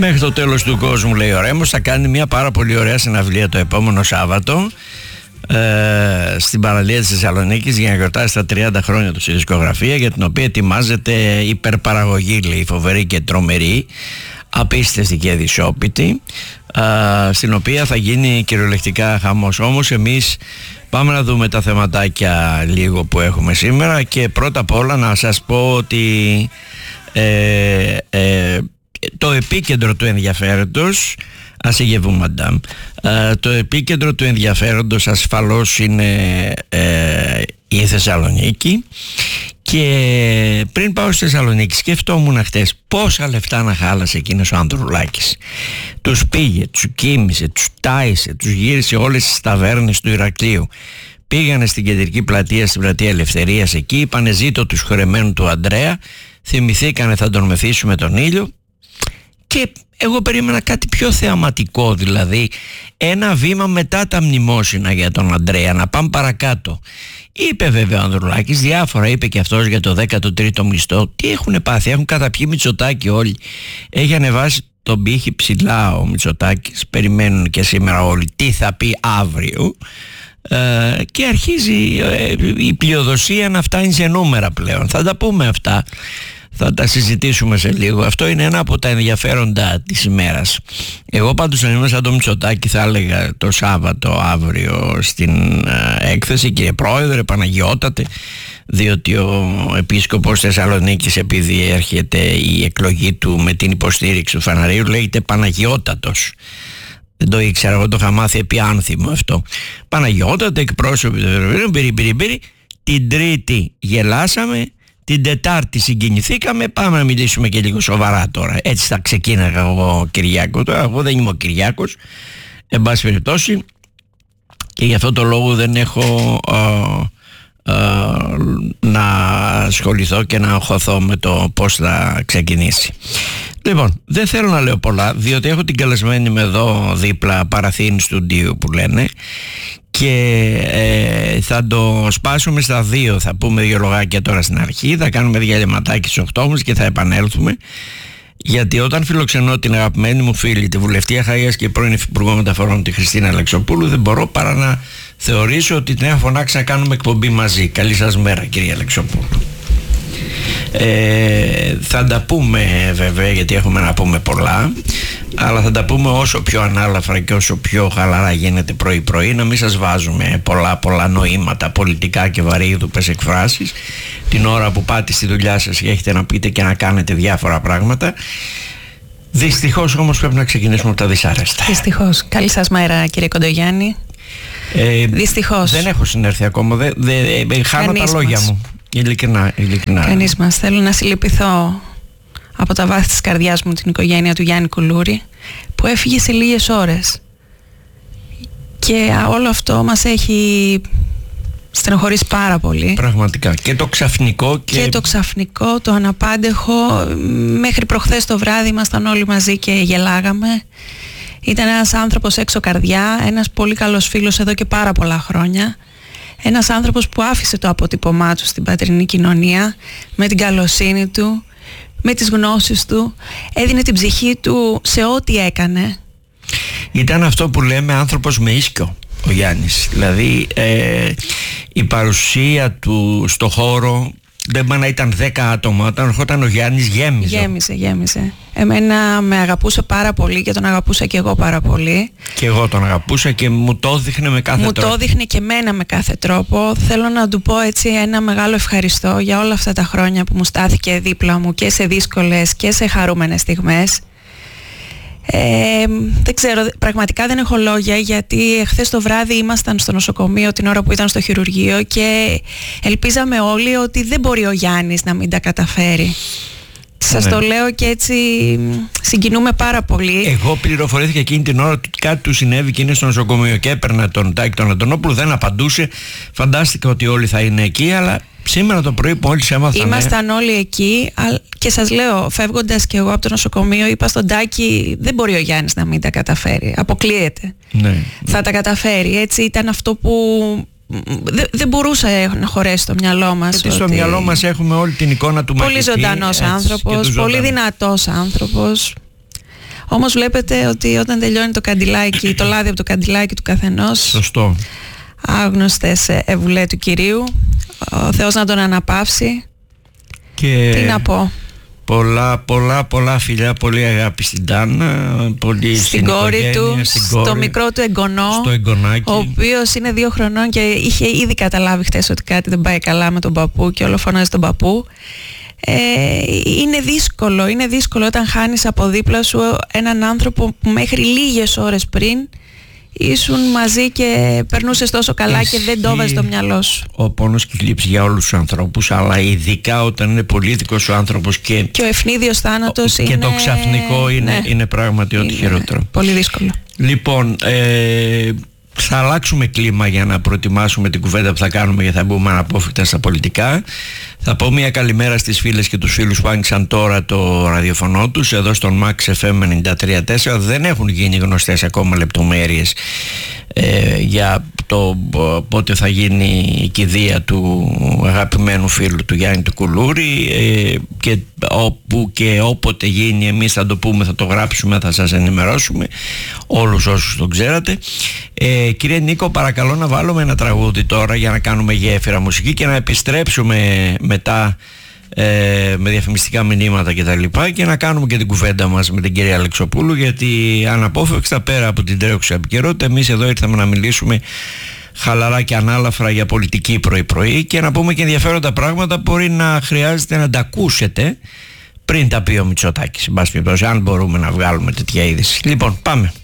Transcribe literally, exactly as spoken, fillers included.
Μέχρι το τέλος του κόσμου, λέει ο Ρέμος. Θα κάνει μια πάρα πολύ ωραία συναυλία το επόμενο Σάββατο ε, στην παραλία της Θεσσαλονίκης για να γιορτάσει τα τριάντα χρόνια του στη δισκογραφία, για την οποία ετοιμάζεται υπερπαραγωγή, λέει, φοβερή και τρομερή, απίστευτη και αδυσόπιτη, ε, στην οποία θα γίνει κυριολεκτικά χαμός. Όμως εμείς πάμε να δούμε τα θεματάκια λίγο που έχουμε σήμερα, και πρώτα απ' όλα να σας πω ότι ε, ε, το επίκεντρο του ενδιαφέροντος, ασυγευού μαντάμ, ε, το επίκεντρο του ενδιαφέροντος ασφαλώς είναι ε, η Θεσσαλονίκη. Και πριν πάω στη Θεσσαλονίκη σκεφτόμουν χτες πόσα λεφτά να χάλασε εκείνος ο Ανδρουλάκης. Τους πήγε, τους κοίμησε, τους τάισε, τους γύρισε όλες τις ταβέρνες του Ηρακλείου. Πήγανε στην κεντρική πλατεία, στην πλατεία Ελευθερίας, εκεί είπανε ζήτω τους χωρεμένου του Ανδρέα, θυμηθήκανε θα τον μεθύσουμε τον ήλιο. Και εγώ περίμενα κάτι πιο θεαματικό, δηλαδή ένα βήμα μετά τα μνημόσυνα για τον Ανδρέα, να πάμε παρακάτω. Είπε βέβαια ο Ανδρουλάκης διάφορα, είπε και αυτός για το δέκατο τρίτο μισθό. Τι έχουν πάθει, έχουν καταπιεί Μητσοτάκη όλοι. Έχει ανεβάσει τον πύχη ψηλά ο Μητσοτάκης, περιμένουν και σήμερα όλοι τι θα πει αύριο. Ε, και αρχίζει ε, η πλειοδοσία να φτάνει σε νούμερα πλέον. Θα τα πούμε αυτά, θα τα συζητήσουμε σε λίγο. Αυτό είναι ένα από τα ενδιαφέροντα της ημέρας. Εγώ πάντως αν είμαι σαν το Μητσοτάκη θα έλεγα το Σάββατο αύριο στην ε, έκθεση, κύριε Πρόεδρε, Παναγιώτατε, διότι ο Επίσκοπος Θεσσαλονίκης, επειδή έρχεται η εκλογή του με την υποστήριξη του Φαναρίου, λέγεται Παναγιώτατος. Δεν το ήξερα, εγώ το είχα μάθει επί άνθιμο αυτό. Παναγιώτατε, εκπρόσωποι του Φαναρίου, την Τρίτη γελάσαμε, την Τετάρτη συγκινηθήκαμε, πάμε να μιλήσουμε και λίγο σοβαρά τώρα. Έτσι θα ξεκίναγα εγώ Κυριάκο. Τώρα εγώ δεν είμαι ο Κυριάκος, εν πάση περιπτώσει, και γι' αυτό το λόγο δεν έχω α, α, να ασχοληθώ και να αγχωθώ με το πώς θα ξεκινήσει. Λοιπόν, δεν θέλω να λέω πολλά, διότι έχω την καλεσμένη με εδώ δίπλα, παραθύνη στούντιο που λένε, και ε, θα το σπάσουμε στα δύο. Θα πούμε δύο λογάκια τώρα στην αρχή, θα κάνουμε διαλυματάκι στις οκτώ μας και θα επανέλθουμε, γιατί όταν φιλοξενώ την αγαπημένη μου φίλη, τη βουλευτή Αχαΐας και πρώην Υφυπουργό Μεταφορών, τη Χριστίνα Αλεξοπούλου, δεν μπορώ παρά να θεωρήσω ότι την έχω φωνάξει να κάνουμε εκπομπή μαζί. Καλή σας μέρα, κυρία Αλεξοπούλου. Ε, θα τα πούμε βέβαια, γιατί έχουμε να πούμε πολλά, αλλά θα τα πούμε όσο πιο ανάλαφρα και όσο πιο χαλαρά γίνεται πρωί πρωί, να μην σας βάζουμε πολλά πολλά νοήματα πολιτικά και βαρύδουπες εκφράσεις την ώρα που πάτε στη δουλειά σας και έχετε να πείτε και να κάνετε διάφορα πράγματα. Δυστυχώς όμως πρέπει να ξεκινήσουμε από τα δυσάρεστα. Δυστυχώς. Καλή σας μέρα, κύριε Κοντογιάννη. ε, Δυστυχώς δεν έχω συνέρθει ακόμα, δε, δε, δε, χάνω Κανείς τα λόγια μας. μου Ειλικρινά, ειλικρινά. Κανείς μας. Θέλω να συλληπιθώ από τα βάθη της καρδιάς μου την οικογένεια του Γιάννη Κουλούρη, που έφυγε σε λίγες ώρες. Και όλο αυτό μας έχει στενοχωρήσει πάρα πολύ. Πραγματικά. Και το ξαφνικό και... και το ξαφνικό, το αναπάντεχο. Μέχρι προχθές το βράδυ ήμασταν όλοι μαζί και γελάγαμε. Ήταν ένας άνθρωπος έξω καρδιά, ένας πολύ καλός φίλος εδώ και πάρα πολλά χρόνια. Ένας άνθρωπος που άφησε το αποτύπωμά του στην πατρινή κοινωνία, με την καλοσύνη του, με τις γνώσεις του, έδινε την ψυχή του σε ό,τι έκανε. Ήταν αυτό που λέμε άνθρωπος με ίσκιο ο Γιάννης. Δηλαδή ε, η παρουσία του στο χώρο, δεν πάει να ήταν δέκα άτομα, όταν ερχόταν ο Γιάννης γέμιζε. Γέμισε, γέμισε. Εμένα με αγαπούσε πάρα πολύ και τον αγαπούσα και εγώ πάρα πολύ. Και εγώ τον αγαπούσα και μου το έδειχνε με κάθε μου τρόπο. Μου το έδειχνε και εμένα με κάθε τρόπο. Θέλω να του πω έτσι ένα μεγάλο ευχαριστώ για όλα αυτά τα χρόνια που μου στάθηκε δίπλα μου και σε δύσκολες και σε χαρούμενες στιγμές. Ε, δεν ξέρω, πραγματικά δεν έχω λόγια, γιατί εχθές το βράδυ ήμασταν στο νοσοκομείο την ώρα που ήταν στο χειρουργείο και ελπίζαμε όλοι ότι δεν μπορεί ο Γιάννης να μην τα καταφέρει. Σας ναι. το λέω και έτσι συγκινούμε πάρα πολύ. Εγώ πληροφορήθηκα εκείνη την ώρα ότι κάτι του συνέβη και είναι στο νοσοκομείο και έπαιρνα τον Τάκη τον Αντωνόπουλο, δεν απαντούσε. Φαντάστηκα ότι όλοι θα είναι εκεί, αλλά σήμερα το πρωί που όλοι σε έμαθαν. Ήμασταν όλοι εκεί και σας λέω, φεύγοντας και εγώ από το νοσοκομείο, είπα στον Τάκη, δεν μπορεί ο Γιάννης να μην τα καταφέρει. Αποκλείεται. Ναι. Θα τα καταφέρει. Έτσι ήταν αυτό που δεν δε μπορούσε να χωρέσει στο μυαλό μας. Γιατί στο μυαλό μας έχουμε όλη την εικόνα του μαθητή. Πολύ ζωντανός άνθρωπος, πολύ δυνατός άνθρωπος. Όμως βλέπετε ότι όταν τελειώνει το καντιλάκι, το λάδι από το καντιλάκι του καθενός, σωστό, άγνωστες ευουλέ του Κυρίου, ο Θεός να τον αναπαύσει. Και τι να πω. Πολλά, πολλά, πολλά φιλιά, πολύ αγάπη στην Τάνα, πολύ στην, στην κόρη του, στην στο κόρη, μικρό του εγγονό, στο εγγονάκι, ο οποίος είναι δύο χρονών και είχε ήδη καταλάβει χτες ότι κάτι δεν πάει καλά με τον παππού και όλο φωνάζει τον παππού. Ε, είναι δύσκολο, είναι δύσκολο όταν χάνεις από δίπλα σου έναν άνθρωπο που μέχρι λίγες ώρες πριν ήσουν μαζί και περνούσες τόσο καλά. Εσύ, και δεν το έβαζες στο μυαλό σου. Ο πόνος και η θλίψη για όλους τους ανθρώπους, αλλά ειδικά όταν είναι πολύτικος ο άνθρωπος και, και ο ευνίδιος θάνατος και είναι... το ξαφνικό είναι, ναι, είναι πράγματι ό,τι χειρότερο. Πολύ δύσκολο. Λοιπόν, ε, θα αλλάξουμε κλίμα για να προετοιμάσουμε την κουβέντα που θα κάνουμε, και θα μπούμε αναπόφευκτα στα πολιτικά. Θα πω μια καλημέρα στις φίλες και τους φίλους που άνοιξαν τώρα το ραδιοφωνό τους εδώ στον Max εφ εμ ενενήντα τρία κόμμα τέσσερα. Δεν έχουν γίνει γνωστές ακόμα λεπτομέρειες ε, για το πότε θα γίνει η κηδεία του αγαπημένου φίλου του Γιάννη του Κουλούρη, ε, και όπου και όποτε γίνει εμείς θα το πούμε, θα το γράψουμε, θα σας ενημερώσουμε όλους όσους τον ξέρατε. ε, Κύριε Νίκο, παρακαλώ να βάλουμε ένα τραγούδι τώρα για να κάνουμε γέφυρα μουσική και να επιστρέψουμε μετά ε, με διαφημιστικά μηνύματα και τα λοιπά, και να κάνουμε και την κουβέντα μας με την κυρία Αλεξοπούλου, γιατί αναπόφευκτα πέρα από την τρέχουσα επικαιρότητα εμείς εδώ ήρθαμε να μιλήσουμε χαλαρά και ανάλαφρα για πολιτική πρωί-πρωί και να πούμε και ενδιαφέροντα πράγματα που μπορεί να χρειάζεται να τα ακούσετε πριν τα πει ο Μητσοτάκης, εν πάση περιπτώσει, αν μπορούμε να βγάλουμε τέτοια είδηση. Λοιπόν, πάμε.